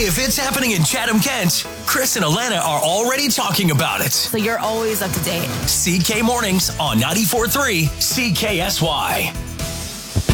If it's happening in Chatham, Kent, Chris and Alana are already talking about it. So you're always up to date. CK Mornings on 94.3 CKSY.